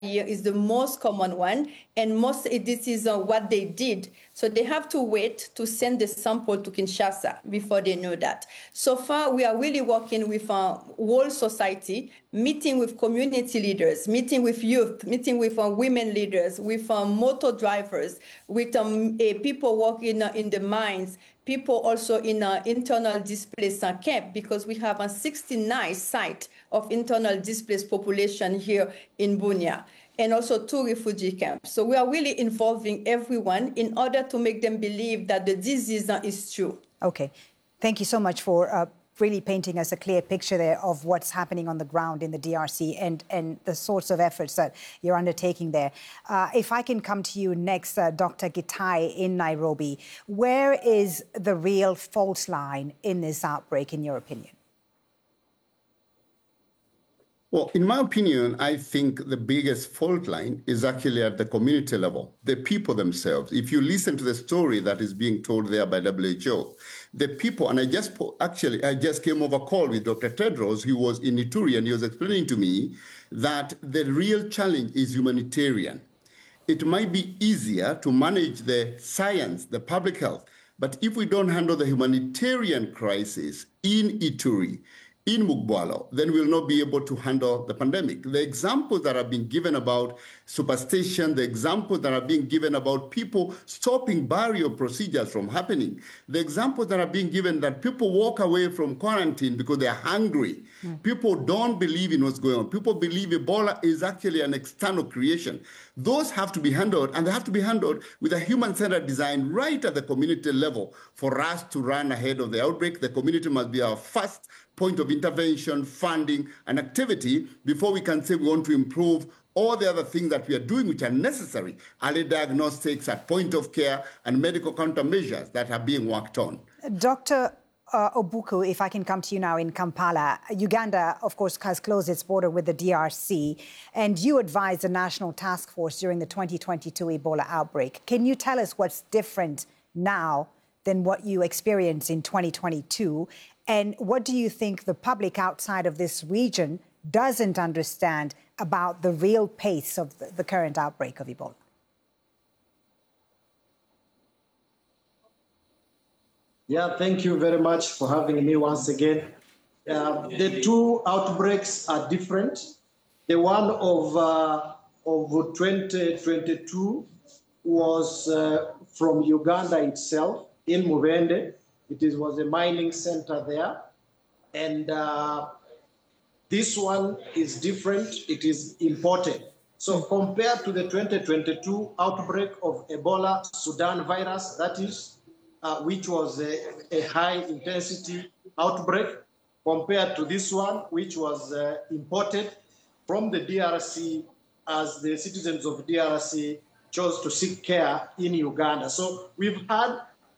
Zaire is the most common one, and this is what they did. So they have to wait to send the sample to Kinshasa before they know that. So far, we are really working with whole society, meeting with community leaders, meeting with youth, meeting with women leaders, with motor drivers, with people working in the mines, people also in internal displaced camp, because we have a 69 site of internal displaced population here in Bunia, and also 2 refugee camps. So we are really involving everyone in order to make them believe that the disease is true. Okay. Thank you so much for really painting us a clear picture there of what's happening on the ground in the DRC and the sorts of efforts that you're undertaking there. If I can come to you next, Dr. Gitai in Nairobi, where is the real fault line in this outbreak, in your opinion? Well, in my opinion, I think the biggest fault line is actually at the community level, the people themselves. If you listen to the story that is being told there by WHO, the people, and I just came over a call with Dr. Tedros, who was in Ituri, and he was explaining to me that the real challenge is humanitarian. It might be easier to manage the science, the public health, but if we don't handle the humanitarian crisis in Ituri, in Mugwalo, then we'll not be able to handle the pandemic. The examples that are being given about superstition, the examples that are being given about people stopping barrier procedures from happening, the examples that are being given that people walk away from quarantine because they're hungry. People don't believe in what's going on. People believe Ebola is actually an external creation. Those have to be handled, and they have to be handled with a human-centered design right at the community level. For us to run ahead of the outbreak, the community must be our first point of intervention, funding, and activity before we can say we want to improve all the other things that we are doing which are necessary, early diagnostics at point of care and medical countermeasures that are being worked on. Dr. Obuku, if I can come to you now in Kampala. Uganda, of course, has closed its border with the DRC, and you advised the National Task Force during the 2022 Ebola outbreak. Can you tell us what's different now than what you experienced in 2022? And what do you think the public outside of this region doesn't understand about the real pace of the current outbreak of Ebola? Yeah, thank you very much for having me once again. The two outbreaks are different. The one of 2022 was from Uganda itself, in Mubende. It was a mining center there. And this one is different. It is imported. So compared to the 2022 outbreak of Ebola Sudan virus, that is, which was a high-intensity outbreak, compared to this one, which was imported from the DRC as the citizens of DRC chose to seek care in Uganda. So we've had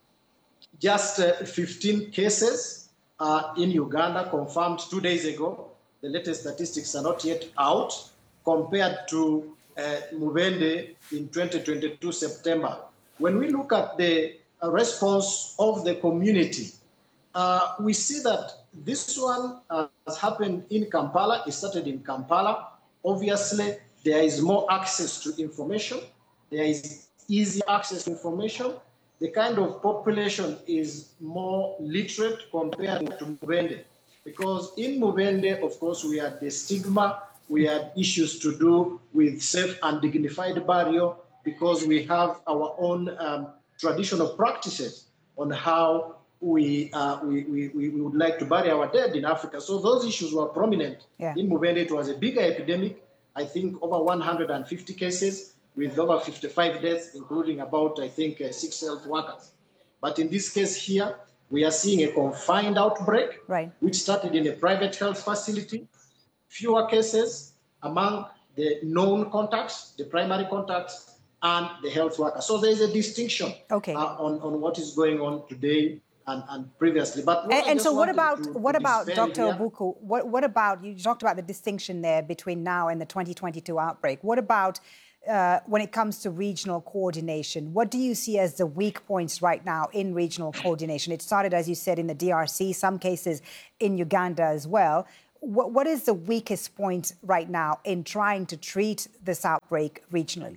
just 15 cases in Uganda confirmed 2 days ago. The latest statistics are not yet out, compared to Mubende in 2022 September. When we look at the response of the community, we see that this one has happened in Kampala. It started in Kampala. Obviously, there is more access to information. There is easy access to information. The kind of population is more literate compared to Mubende. Because in Mubende, of course, we had the stigma. We had issues to do with safe and dignified burial, because we have our own traditional practices on how we would like to bury our dead in Africa. So those issues were prominent. Yeah. In Mubende, it was a bigger epidemic, I think over 150 cases with over 55 deaths, including about, I think, 6 health workers. But in this case here, we are seeing a confined outbreak, right, which started in a private health facility, fewer cases among the known contacts, the primary contacts, and the health workers. So there is a distinction on what is going on today and previously. But what about Dr. Obuku? What about, you talked about the distinction there between now and the 2022 outbreak. What about when it comes to regional coordination? What do you see as the weak points right now in regional coordination? It started, as you said, in the DRC, some cases in Uganda as well. what is the weakest point right now in trying to treat this outbreak regionally?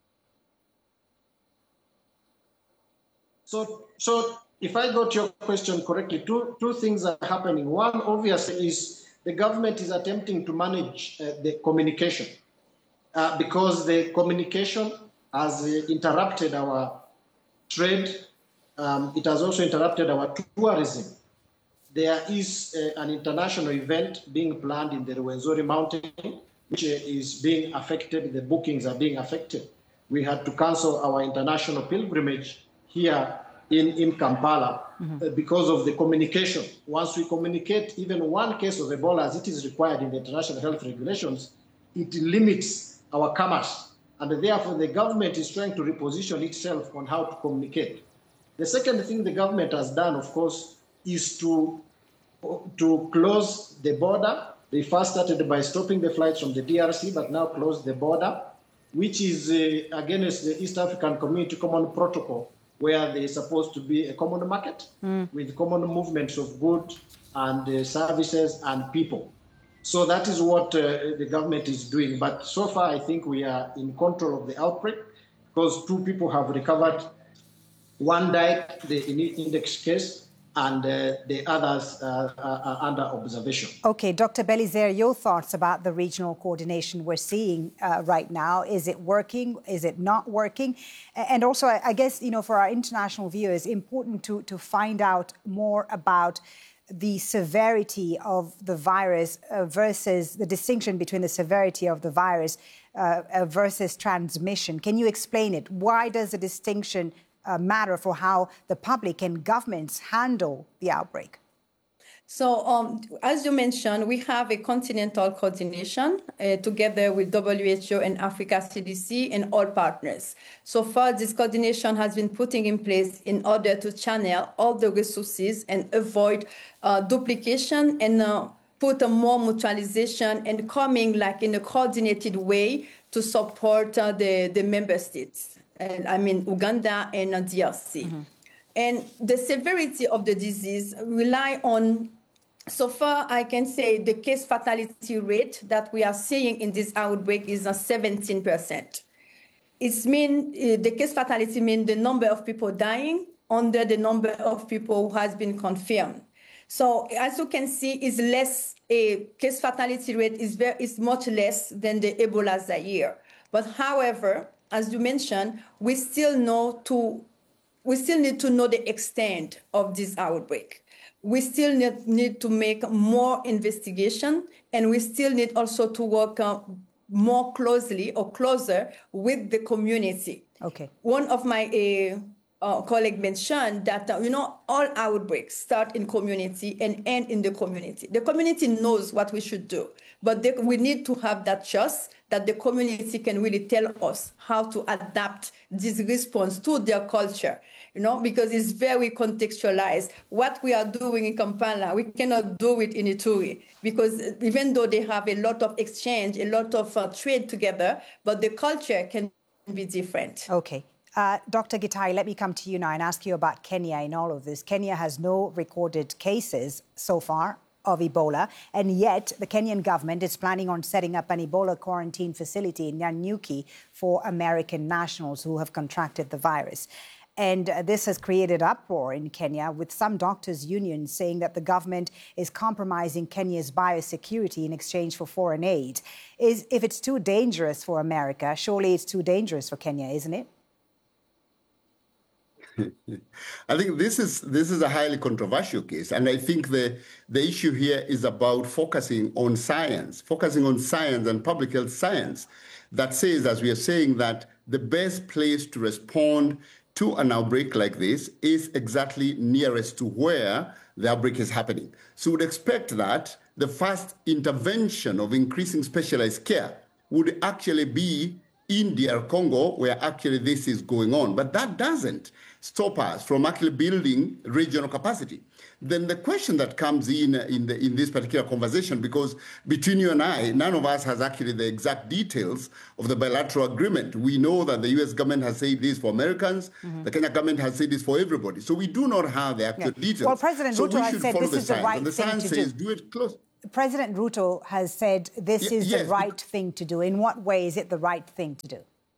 So if I got your question correctly, two things are happening. One, obviously, is the government is attempting to manage the communication because the communication has interrupted our trade. It has also interrupted our tourism. There is an international event being planned in the Rwenzori Mountain, which is being affected. The bookings are being affected. We had to cancel our international pilgrimage here in Kampala because of the communication. Once we communicate even one case of Ebola as it is required in the international health regulations, it limits our commerce. And therefore, the government is trying to reposition itself on how to communicate. The second thing the government has done, of course, is to close the border. They first started by stopping the flights from the DRC, but now closed the border, which is against the East African Community Common Protocol, where there is supposed to be a common market with common movements of goods and services and people. So that is what the government is doing. But so far, I think we are in control of the outbreak because 2 people have recovered. One died, the index case, and the others are under observation. Okay, Dr. Belizaire, your thoughts about the regional coordination we're seeing right now. Is it working? Is it not working? And also, I guess, for our international viewers, important to find out more about the severity of the virus versus the distinction between the severity of the virus versus transmission. Can you explain it? Why does the distinction matter for how the public and governments handle the outbreak? So, as you mentioned, we have a continental coordination together with WHO and Africa CDC and all partners. So far, this coordination has been putting in place in order to channel all the resources and avoid duplication and put a more mutualization and coming like in a coordinated way to support the member states. And I mean, Uganda and DRC. And the severity of the disease rely on, so far I can say the case fatality rate that we are seeing in this outbreak is 17%. It's the case fatality means the number of people dying under the number of people who has been confirmed. So as you can see, is less, a case fatality rate is much less than the Ebola Zaire. But however, as you mentioned, we still need to know the extent of this outbreak. We still need to make more investigation, and we still need also to work more closely or closer with the community. Okay. One of my colleagues mentioned that, all outbreaks start in community and end in the community. The community knows what we should do, but we need to have that trust that the community can really tell us how to adapt this response to their culture, because it's very contextualized. What we are doing in Kampala, we cannot do it in Ituri, because even though they have a lot of exchange, a lot of trade together, but the culture can be different. Okay. Dr. Gitahi, let me come to you now and ask you about Kenya in all of this. Kenya has no recorded cases so far of Ebola, and yet the Kenyan government is planning on setting up an Ebola quarantine facility in Nanyuki for American nationals who have contracted the virus. And this has created uproar in Kenya, with some doctors' unions saying that the government is compromising Kenya's biosecurity in exchange for foreign aid. If it's too dangerous for America, surely it's too dangerous for Kenya, isn't it? I think this is a highly controversial case, and I think the issue here is about focusing on science and public health science that says, as we are saying, that the best place to respond to an outbreak like this is exactly nearest to where the outbreak is happening. So we would expect that the first intervention of increasing specialized care would actually be in DR Congo, where actually this is going on. But that doesn't stop us from actually building regional capacity. Then the question that comes in this particular conversation, because between you and I, none of us has actually the exact details of the bilateral agreement. We know that the U.S. government has said this for Americans, the Kenya government has said this for everybody. So we do not have the actual details. Well, President Ruto has said this is the right thing to do. And the science says do it close. President Ruto has said this is the right thing to do. In what way is it the right thing to do?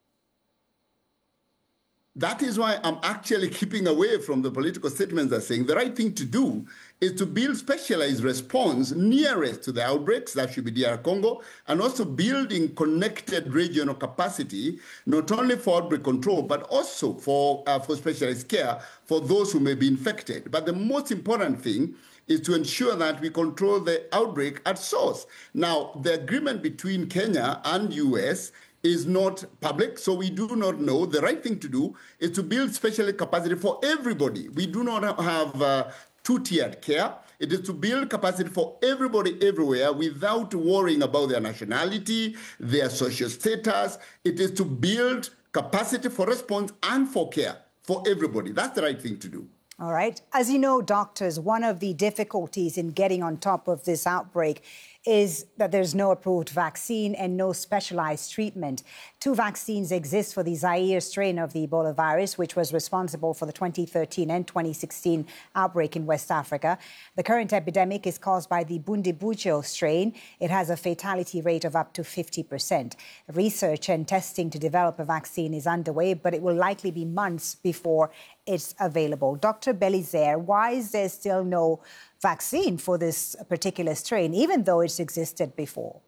That is why I'm actually keeping away from the political statements that are saying the right thing to do is to build specialized response nearest to the outbreaks, that should be DR Congo, and also building connected regional capacity, not only for outbreak control, but also for specialized care for those who may be infected. But the most important thing is to ensure that we control the outbreak at source. Now, the agreement between Kenya and US is not public, so we do not know. The right thing to do is to build special capacity for everybody. We do not have two-tiered care. It is to build capacity for everybody everywhere without worrying about their nationality, their social status. It is to build capacity for response and for care for everybody. That's the right thing to do. All right. As you know, doctors, one of the difficulties in getting on top of this outbreak is that there's no approved vaccine and no specialized treatment. 2 vaccines exist for the Zaire strain of the Ebola virus, which was responsible for the 2013 and 2016 outbreak in West Africa. The current epidemic is caused by the Bundibugyo strain. It has a fatality rate of up to 50%. Research and testing to develop a vaccine is underway, but it will likely be months before it's available. Dr. Belizaire, why is there still no vaccine for this particular strain, even though it's existed before?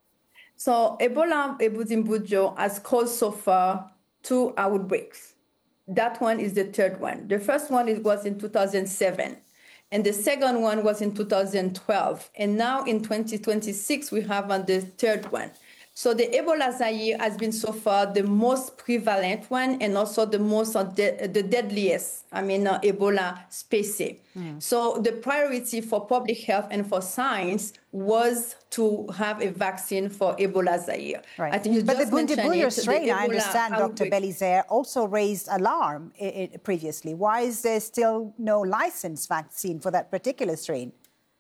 So Ebola Bundibugyo has caused so far 2 outbreaks. That one is the 3rd one. The first one was in 2007, and the second one was in 2012. And now in 2026, we have the 3rd one. So the Ebola Zaire has been so far the most prevalent one and also the most the deadliest, Ebola species. So the priority for public health and for science was to have a vaccine for Ebola Zaire. Right. I think you but just the Bundibugyo strain, I understand, outbreak. Dr. Belizaire, also raised alarm previously. Why is there still no licensed vaccine for that particular strain?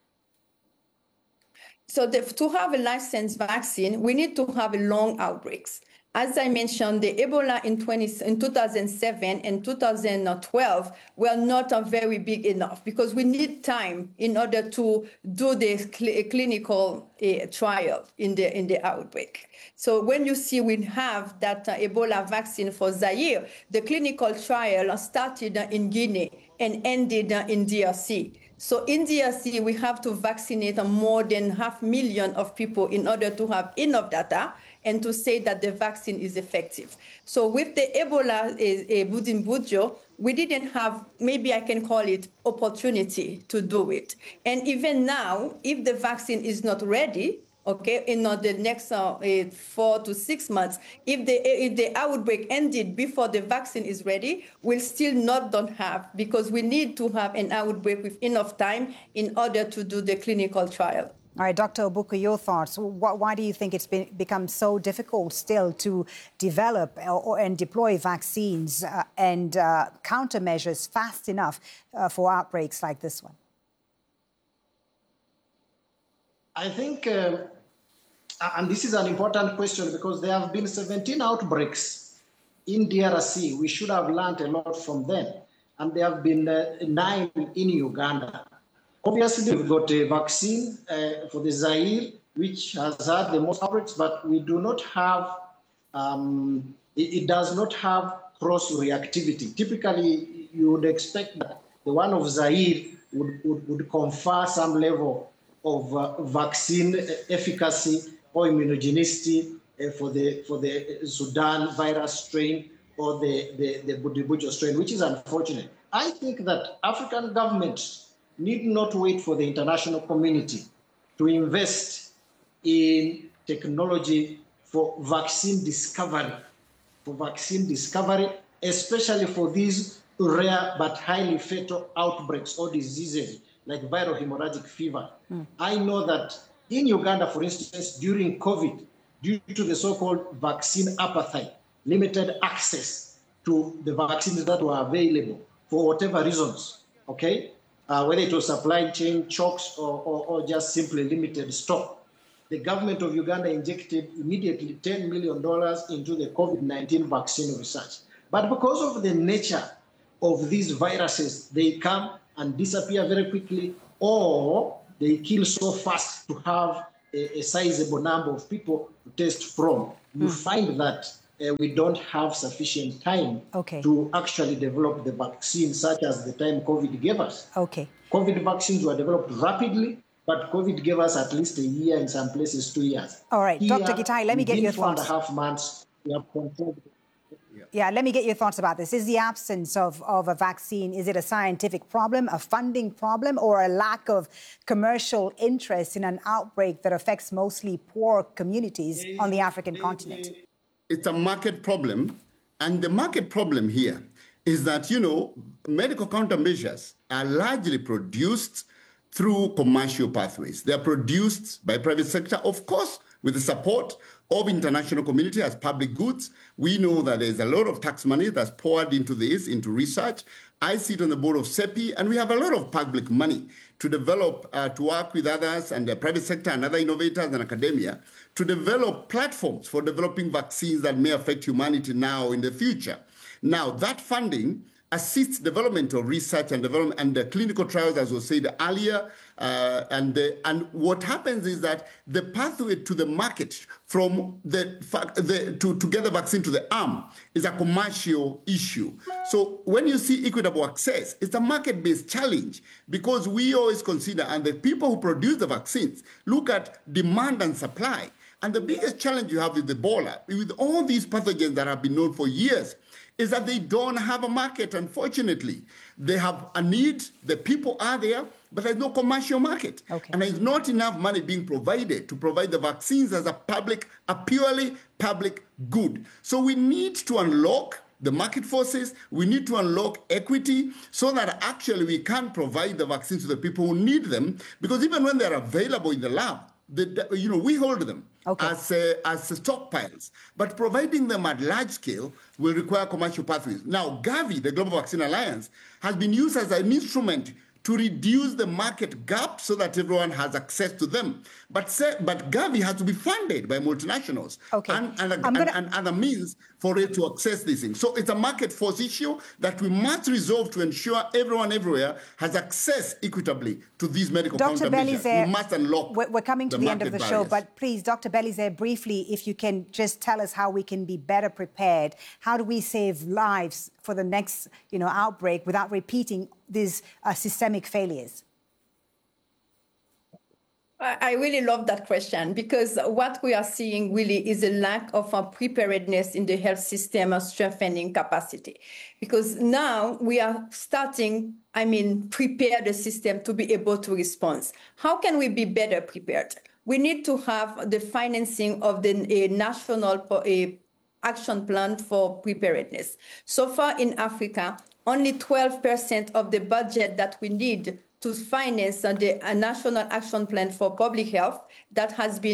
So to have a licensed vaccine, we need to have long outbreaks. As I mentioned, the Ebola in 2007 and 2012 were not very big enough because we need time in order to do the clinical trial in the outbreak. So when you see we have that Ebola vaccine for Zaire, the clinical trial started in Guinea and ended in DRC. So in DRC, we have to vaccinate more than 500,000 of people in order to have enough data and to say that the vaccine is effective. So with the Ebola Bundibugyo, we didn't have, maybe I can call it, opportunity to do it. And even now, if the vaccine is not ready, okay, in the next 4 to 6 months, if the outbreak ended before the vaccine is ready, we'll still don't have, because we need to have an outbreak with enough time in order to do the clinical trial. All right, Dr. Obuku, your thoughts. Why do you think it's become so difficult still to develop and deploy vaccines and countermeasures fast enough for outbreaks like this one? I think, and this is an important question because there have been 17 outbreaks in DRC. We should have learned a lot from them. And there have been 9 in Uganda. Obviously, we've got a vaccine for the Zaire, which has had the most outbreaks, but we do not have, it does not have cross-reactivity. Typically, you would expect that the one of Zaire would confer some level of vaccine efficacy or immunogenicity for the Sudan virus strain or the Bundibugyo strain, which is unfortunate. I think that African governments need not wait for the international community to invest in technology for vaccine discovery, especially for these rare but highly fatal outbreaks or diseases like viral hemorrhagic fever. I know that in Uganda, for instance, during COVID, due to the so-called vaccine apartheid, limited access to the vaccines that were available for whatever reasons, okay? Whether it was supply chain chokes or just simply limited stock. The government of Uganda injected immediately $10 million into the COVID-19 vaccine research. But because of the nature of these viruses, they come and disappear very quickly, or they kill so fast to have a sizable number of people to test from. You find that we don't have sufficient time to actually develop the vaccine, such as the time COVID gave us. COVID vaccines were developed rapidly, but COVID gave us at least a year, in some places 2 years. All right, Here, Dr. Gitahi, let me get your thoughts. 4.5 months, we have controlled. Yeah, let me get your thoughts about this. Is the absence of a vaccine, is it a scientific problem, a funding problem, or a lack of commercial interest in an outbreak that affects mostly poor communities on the African continent? It's a market problem. And the market problem here is that, medical countermeasures are largely produced through commercial pathways. They are produced by private sector, of course, with the support of international community as public goods. We know that there's a lot of tax money that's poured into this, into research. I sit on the board of CEPI, and we have a lot of public money to develop, to work with others and the private sector and other innovators and academia to develop platforms for developing vaccines that may affect humanity now or in the future. Now, that funding assists development of research and development and the clinical trials, as was said earlier. And what happens is that the pathway to the market from to get the vaccine to the arm is a commercial issue. So when you see equitable access, it's a market-based challenge because we always consider, and the people who produce the vaccines look at demand and supply. And the biggest challenge you have with Ebola, with all these pathogens that have been known for years, is that they don't have a market, unfortunately. They have a need, the people are there, but there's no commercial market. And there's not enough money being provided to provide the vaccines as a purely public good. So we need to unlock the market forces, we need to unlock equity so that actually we can provide the vaccines to the people who need them, because even when they're available in the lab, we hold them as stockpiles, but providing them at large scale will require commercial pathways. Now, Gavi, the Global Vaccine Alliance, has been used as an instrument to reduce the market gap so that everyone has access to them. But Gavi has to be funded by multinationals and other means for it to access these things. So it's a market force issue that we must resolve to ensure everyone everywhere has access equitably to these medical countermeasures. We must unlock. We're coming to the end of the show, but please, Dr. Belizaire, briefly, if you can just tell us how we can be better prepared. How do we save lives for the next, outbreak without repeating these systemic failures? I really love that question because what we are seeing really is a lack of preparedness in the health system and strengthening capacity. Because now we are starting, prepare the system to be able to respond. How can we be better prepared? We need to have the financing of the national action plan for preparedness. So far in Africa, only 12% of the budget that we need to finance the National Action Plan for Public Health that has been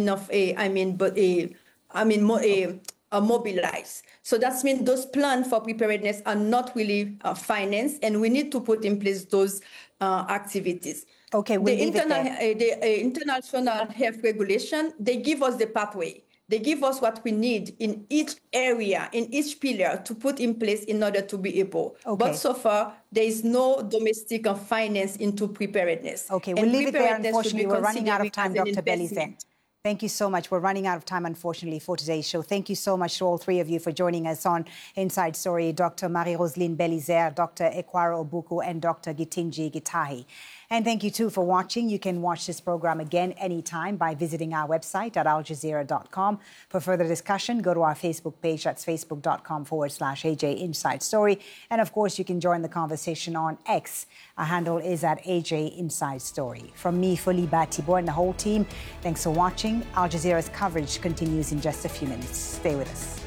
mobilized. So that means those plans for preparedness are not really financed, and we need to put in place those activities. The international health regulation, they give us the pathway. They give us what we need in each area, in each pillar to put in place in order to be able. But so far, there is no domestic finance into preparedness. We'll leave it there. Unfortunately, we're running out of time, Dr. Belizaire. Thank you so much. We're running out of time, unfortunately, for today's show. Thank you so much to all three of you for joining us on Inside Story, Dr. Marie-Roseline Belizaire, Dr. Ekwara Obuku, and Dr. Gitinji Gitahi. And thank you, too, for watching. You can watch this program again anytime by visiting our website at aljazeera.com. For further discussion, go to our Facebook page. That's facebook.com/AJ Inside Story. And, of course, you can join the conversation on X. Our handle is at AJ Inside Story. From me, Foliba Tibor, and the whole team, thanks for watching. Al Jazeera's coverage continues in just a few minutes. Stay with us.